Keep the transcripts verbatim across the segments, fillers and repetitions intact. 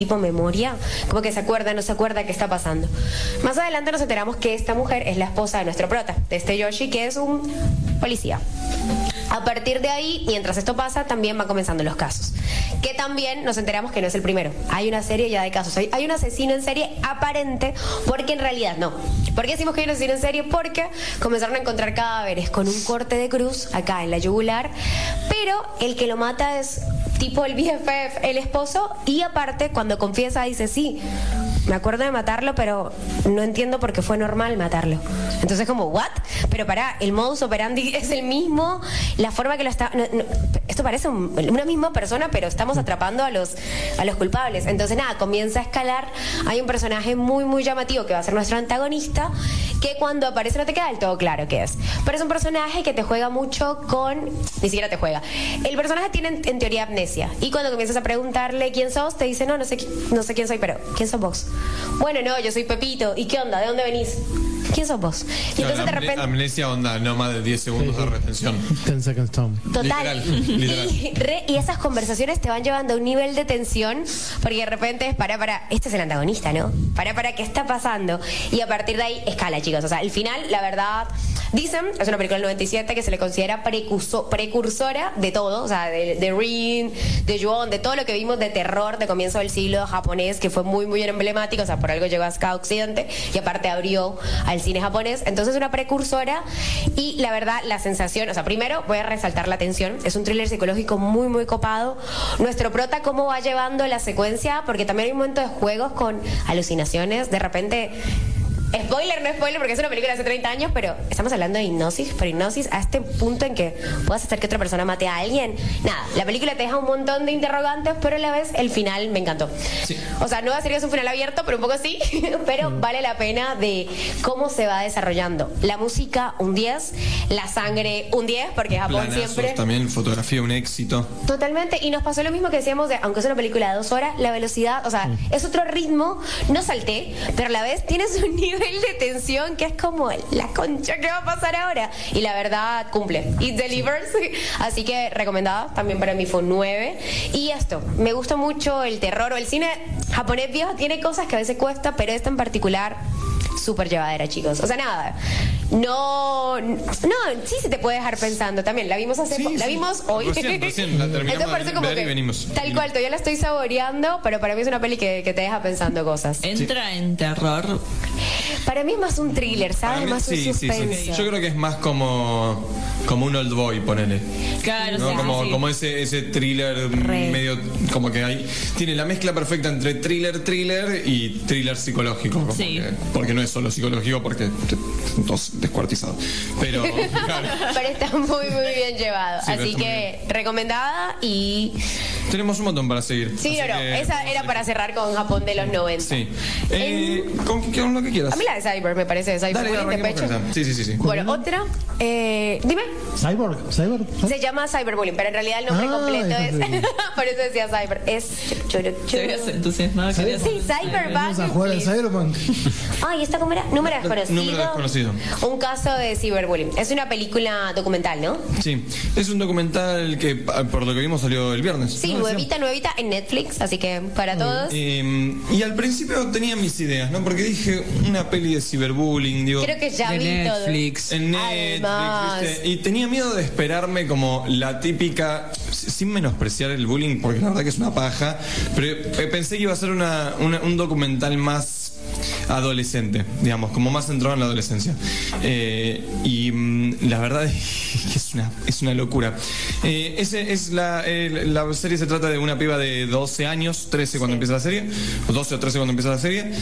tipo memoria, como que se acuerda, no se acuerda qué está pasando. Más adelante nos enteramos que esta mujer es la esposa de nuestro prota, de este Yoshi, que es un policía. A partir de ahí, mientras esto pasa, también van comenzando los casos. Que también nos enteramos que no es el primero. Hay una serie ya de casos. Hay, hay un asesino en serie aparente, porque en realidad no. ¿Por qué decimos que hay un asesino en serie? Porque comenzaron a encontrar cadáveres con un corte de cruz acá en la yugular, pero el que lo mata es tipo el B F F, el esposo, y aparte cuando confiesa dice, sí, me acuerdo de matarlo, pero no entiendo por qué fue normal matarlo. Entonces como, ¿what? Pero pará, el modus operandi es el mismo, la forma que lo está... No, no, esto parece un, una misma persona, pero estamos atrapando a los, a los culpables. Entonces nada, comienza a escalar. Hay un personaje muy, muy llamativo que va a ser nuestro antagonista, que cuando aparece no te queda del todo claro qué es. Pero es un personaje que te juega mucho con... Ni siquiera te juega. El personaje tiene en, en teoría amnesia. Y cuando comienzas a preguntarle quién sos, te dice, no, no sé, no sé quién soy, pero ¿quién sos vos? Bueno, no, yo soy Pepito. ¿Y qué onda? ¿De dónde venís? ¿Quién sos vos? Y entonces de repente... Amnesia onda, no más de diez segundos sí, sí. de retención. ten seconds time. Total. Literal, literal. Y, re, y esas conversaciones te van llevando a un nivel de tensión, porque de repente es, para, para, este es el antagonista, ¿no? Para, para, ¿qué está pasando? Y a partir de ahí escala, chicos. O sea, el final, la verdad, dicen, es una película del noventa y siete que se le considera precurso, precursora de todo, o sea, de, de Rin, de Ju-on, de todo lo que vimos de terror de comienzo del siglo japonés, que fue muy, muy emblemático, o sea, por algo llegó acá a Occidente, y aparte abrió al cine japonés. Entonces, una precursora, y la verdad, la sensación, o sea, primero voy a resaltar la tensión, es un thriller psicológico muy, muy copado. Nuestro prota, cómo va llevando la secuencia, porque también hay un momento de juegos con alucinaciones, de repente... Spoiler, no spoiler, porque es una película de hace treinta años, pero estamos hablando de hipnosis, pero hipnosis a este punto en que puedas hacer que otra persona mate a alguien. Nada, la película te deja un montón de interrogantes, pero a la vez el final me encantó. Sí. O sea, no va a ser que es un final abierto, pero un poco sí, pero mm. vale la pena de cómo se va desarrollando. La música, un diez, la sangre, un diez, porque Japón Planazos, siempre... también fotografía, un éxito. Totalmente, y nos pasó lo mismo que decíamos de, aunque es una película de dos horas, la velocidad, o sea, mm. es otro ritmo, no salté, pero a la vez tienes un nivel de tensión que es como la concha que va a pasar ahora, y la verdad cumple, it delivers, así que recomendada, también para mí fue un nueve. Y esto, me gusta mucho el terror o el cine japonés viejo, tiene cosas que a veces cuesta, pero esta en particular súper llevadera, chicos. O sea, nada, no, no, sí se te puede dejar pensando también. La vimos hace, sí, la sí. vimos hoy. Recién, recién la terminamos. Entonces parece como que venimos. Tal cual, todavía la estoy saboreando, pero para mí es una peli que, que te deja pensando cosas. ¿Entra sí. en terror? Para mí es más un thriller, ¿sabes? Mí, más sí, un suspenso. Sí, sí. Yo creo que es más como como un old boy, ponele. Claro, ¿no? sí, como, sí. como ese, ese thriller Re. medio, como que hay, tiene la mezcla perfecta entre thriller, thriller y thriller psicológico. Como sí. que, porque no es solo psicológico, porque dos descuartizados. Pero, claro. Pero está muy, muy bien llevado. Sí, así que bien. recomendada y... Tenemos un montón para seguir. Sí, no, no. Esa era para cerrar con Japón de los noventa. Sí. Eh, en... con, con lo que quieras. A mí la de Cyber me parece. Cyber Dale, dale, de pecho. Sí, sí, sí, sí. Bueno, otra. Eh, dime. Cyborg, Cyber. Se llama Cyberbullying, pero en realidad el nombre ah, completo es. Por eso decía Cyber. Es. Te veías entusiasmada. Sí, Cyberpunk. Vamos a jugar al Cyberpunk. Ay, ¿esta cómo era? Número desconocido. Número desconocido. Un caso de cyberbullying. Es una película documental, ¿no? Sí, es un documental que por lo que vimos salió el viernes. Sí, ¿no? nuevita, nuevita en Netflix, así que para todos. Eh, y al principio tenía mis ideas, ¿no? Porque dije, una peli de ciberbullying, digo. Creo que ya de vi Netflix. todo. En Netflix, ¿viste? Y tenía miedo de esperarme como la típica, sin menospreciar el bullying, porque la verdad que es una paja, pero pensé que iba a ser una, una, un documental más adolescente, digamos, como más centrado en la adolescencia. Eh, y mm, la verdad es que es una, es una locura. Eh, ese es la, eh, la serie se trata de una piba de doce años, trece cuando sí. empieza la serie, o doce o trece cuando empieza la serie,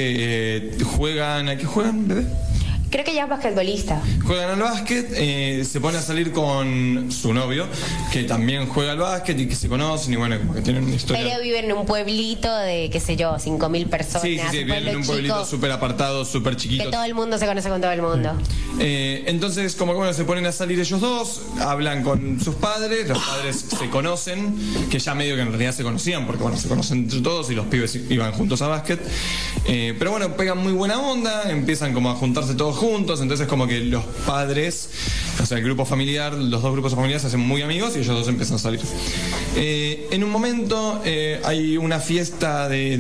que eh, juegan, ¿a qué juegan, bebé? Creo que ya es basquetbolista. Juegan al básquet, eh, se pone a salir con su novio, que también juega al básquet y que se conocen y bueno, como que tienen una historia. Pero viven en un pueblito de, qué sé yo, cinco mil personas. Sí, sí, sí, viven en un pueblito súper apartado, súper chiquito. Que todo el mundo se conoce con todo el mundo. Eh, entonces, como que bueno, se ponen a salir ellos dos, hablan con sus padres, los padres se conocen, que ya medio que en realidad se conocían, porque bueno, se conocen entre todos y los pibes iban juntos a básquet. Eh, pero bueno, pegan muy buena onda, empiezan como a juntarse todos juntos, entonces como que los padres, o sea, el grupo familiar, los dos grupos familiares se hacen muy amigos y ellos dos empiezan a salir. Eh, en un momento eh, hay una fiesta de